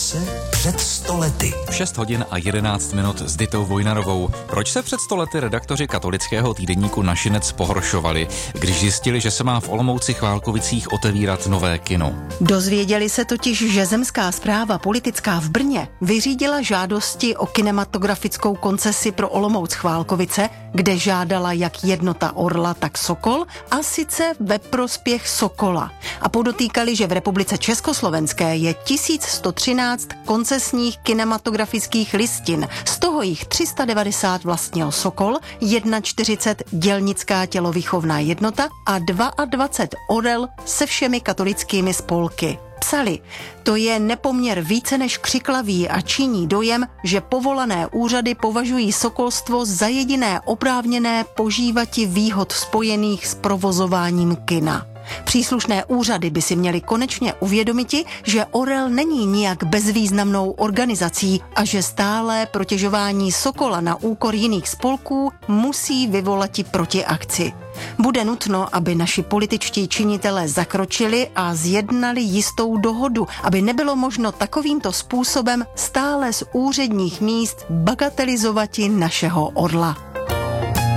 Čase před 100 lety. 6 hodin a 11 minut s Ditou Vojnarovou. Proč se před 100 lety redaktoři katolického týdeníku Našinec pohoršovali, když zjistili, že se má v Olomouci Chválkovicích otevírat nové kino? Dozvěděli se totiž, že Zemská správa politická v Brně vyřídila žádosti o kinematografickou koncesi pro Olomouc Chválkovice, kde žádala jak Jednota Orla, tak Sokol, a sice ve prospěch Sokola. A podotýkali, že v republice Československé je 1113 koncesních kinematografických listin, z toho jich 390 vlastnil Sokol, 41 dělnická tělovýchovná jednota a 22 Orel se všemi katolickými spolky. Psali, to je nepoměr více než křiklavý a činí dojem, že povolané úřady považují sokolstvo za jediné oprávněné požívati výhod spojených s provozováním kina. Příslušné úřady by si měly konečně uvědomiti, že Orel není nijak bezvýznamnou organizací a že stálé protežování Sokola na úkor jiných spolků musí vyvolati protiakci. Bude nutno, aby naši političtí činitelé zakročili a zjednali jistou dohodu, aby nebylo možno takovýmto způsobem stále z úředních míst bagatelizovati našeho Orla.